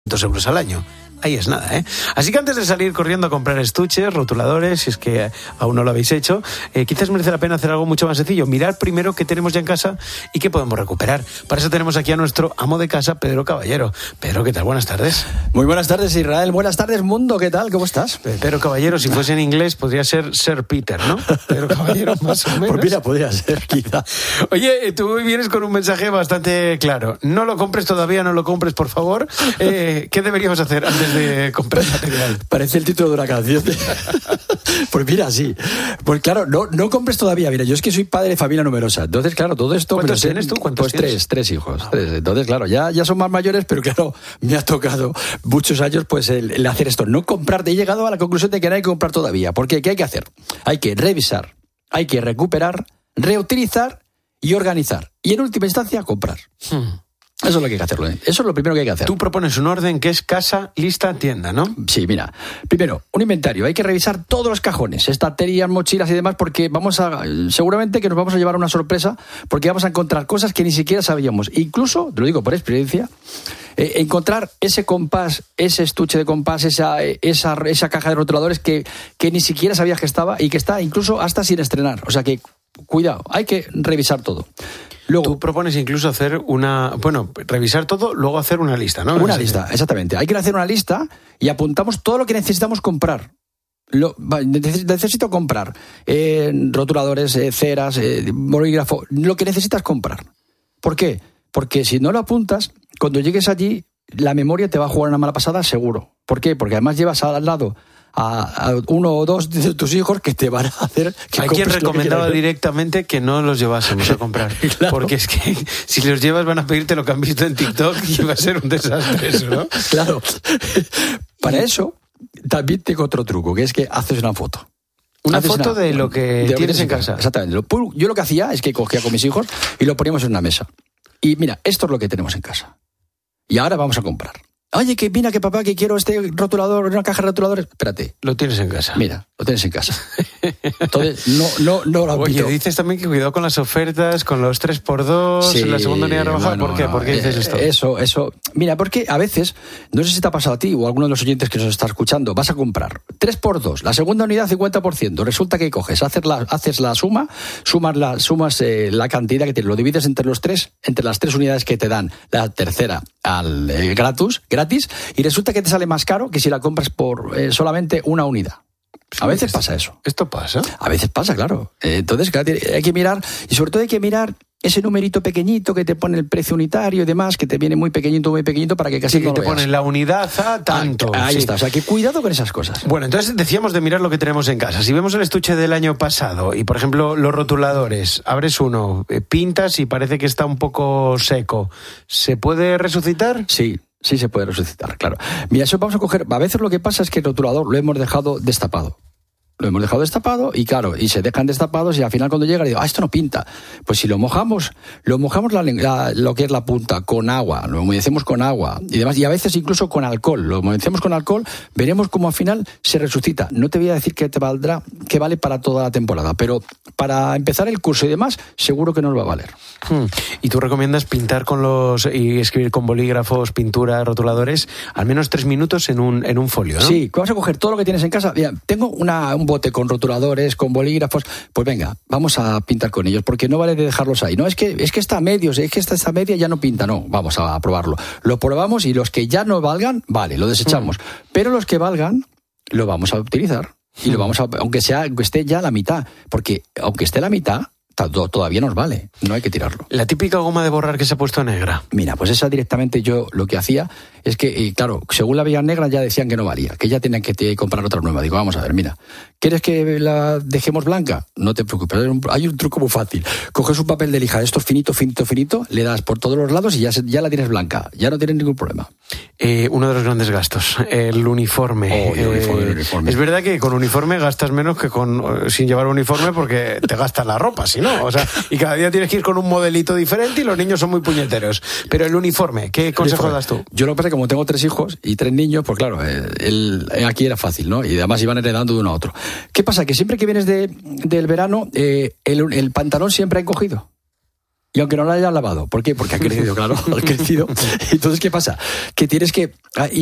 euros al año. Ahí es nada, ¿eh? Así que antes de salir corriendo a comprar estuches, rotuladores, si es que aún no lo habéis hecho, quizás merece la pena hacer algo mucho más sencillo. Mirar primero qué tenemos ya en casa y qué podemos recuperar. Para eso tenemos aquí a nuestro amo de casa, Pedro Caballero. Pedro, ¿qué tal? Buenas tardes. Muy buenas tardes, Israel. Buenas tardes, mundo. ¿Qué tal? ¿Cómo estás? Pedro Caballero, si fuese en inglés, podría ser Sir Peter, ¿no? Pedro Caballero, más o menos. Pues mira, podría ser, quizá. Oye, tú vienes con un mensaje bastante claro. No lo compres todavía, no lo compres, por favor. ¿Qué deberíamos hacer antes de comprar material? Parece el título de una canción. Pues mira, sí. Pues claro, no compres todavía. Mira, yo es que soy padre de familia numerosa. Entonces, claro, todo esto... ¿Cuántos tienes tú? Pues tres hijos. Tres. Entonces, claro, ya son más mayores, pero claro, me ha tocado muchos años pues el hacer esto. No comprar. He llegado a la conclusión de que no hay que comprar todavía. Porque ¿qué hay que hacer? Hay que revisar, hay que recuperar, reutilizar y organizar. Y en última instancia, comprar. Eso es lo que hay que hacerlo. Eso es lo primero que hay que hacer. Tú propones un orden que es casa, lista, tienda, ¿no? Sí, mira. Primero, un inventario. Hay que revisar todos los cajones, estanterías, mochilas y demás, porque seguramente que nos vamos a llevar una sorpresa, porque vamos a encontrar cosas que ni siquiera sabíamos. Incluso, te lo digo por experiencia, encontrar ese compás, ese estuche de compás, esa caja de rotuladores que ni siquiera sabías que estaba y que está incluso hasta sin estrenar. O sea que, cuidado, hay que revisar todo. Luego, tú propones incluso hacer revisar todo, luego hacer una lista, ¿no? Una lista, exactamente. Hay que hacer una lista y apuntamos todo lo que necesitamos comprar. Necesito comprar rotuladores, ceras, bolígrafo, lo que necesitas comprar. ¿Por qué? Porque si no lo apuntas, cuando llegues allí, la memoria te va a jugar una mala pasada, seguro. ¿Por qué? Porque además llevas al lado a uno o dos de tus hijos que te van a hacer que hay quien recomendaba directamente que no los llevásemos a comprar. Claro. Porque es que si los llevas van a pedirte lo que han visto en TikTok y va a ser un desastre eso, ¿no? Claro. Para eso también tengo otro truco, que es que haces una foto. Una foto de lo que tienes en casa. Exactamente. Yo lo que hacía es que cogía con mis hijos y lo poníamos en una mesa. Y mira, esto es lo que tenemos en casa. Y ahora vamos a comprar. Oye, que mira, que papá, que quiero este rotulador, una caja de rotuladores. Espérate. Lo tienes en casa. Mira, lo tienes en casa. Entonces, no lo Oye, dices también que cuidado con las ofertas, con los 3x2, sí, la segunda unidad rebajada. ¿Por qué? ¿Por qué dices esto? Eso. Mira, porque a veces, no sé si te ha pasado a ti o a alguno de los oyentes que nos está escuchando, vas a comprar 3x2, la segunda unidad 50%. Resulta que coges, haces la suma, sumas la cantidad que tienes, lo divides entre las tres unidades que te dan, la tercera gratis, y resulta que te sale más caro que si la compras por solamente una unidad. A veces pasa eso. ¿Esto pasa? A veces pasa, claro. Entonces, claro, hay que mirar, y sobre todo hay que mirar ese numerito pequeñito que te pone el precio unitario y demás, que te viene muy pequeñito para que casi no lo te veas. Ponen la unidad a tanto. Ahí está, o sea, que cuidado con esas cosas. Bueno, entonces decíamos de mirar lo que tenemos en casa. Si vemos el estuche del año pasado y, por ejemplo, los rotuladores, abres uno, pintas y parece que está un poco seco, ¿se puede resucitar? Sí se puede resucitar, claro. Mira, eso vamos a coger. A veces lo que pasa es que el rotulador lo hemos dejado destapado. Y claro, y se dejan destapados y al final cuando llega digo, esto no pinta. Pues si lo mojamos lo que es la punta con agua, lo humedecemos con agua y demás, y a veces incluso con alcohol. Lo humedecemos con alcohol, veremos cómo al final se resucita. No te voy a decir que vale para toda la temporada, pero para empezar el curso y demás, seguro que nos va a valer. ¿Y tú recomiendas pintar y escribir con bolígrafos, pintura, rotuladores, al menos 3 minutos en un folio, ¿no? Sí, vas a coger todo lo que tienes en casa. Mira, tengo un bote con rotuladores, con bolígrafos, pues venga, vamos a pintar con ellos, porque no vale de dejarlos ahí. No, es que está a medios, es que esta media ya no pinta, no, vamos a probarlo. Lo probamos y los que ya no valgan, vale, lo desechamos. Pero los que valgan, lo vamos a utilizar. Y lo vamos a, aunque esté ya la mitad, porque aunque esté la mitad, todavía nos vale, no hay que tirarlo. La típica goma de borrar que se ha puesto negra. Mira, pues esa directamente yo lo que hacía es que, claro, según la veían negra ya decían que no valía, que ya tenían que comprar otra nueva. Digo, vamos a ver, mira, ¿quieres que la dejemos blanca? No te preocupes, hay un truco muy fácil. Coges un papel de lija de estos finito, le das por todos los lados y ya la tienes blanca, ya no tienes ningún problema. Uno de los grandes gastos, el uniforme. El uniforme. Es verdad que con uniforme gastas menos que sin llevar uniforme porque te gastas la ropa, si no. O sea, y cada día tienes que ir con un modelito diferente y los niños son muy puñeteros. Pero el uniforme, ¿qué consejo das tú? Yo lo que pasa es que como tengo 3 hijos y 3 niños, pues claro, aquí era fácil, ¿no? Y además iban heredando de uno a otro. ¿Qué pasa? Que siempre que vienes del verano, el pantalón siempre ha encogido. Y aunque no la hayas lavado. ¿Por qué? Porque ha crecido, claro. Ha crecido. Entonces, ¿qué pasa? Que tienes que...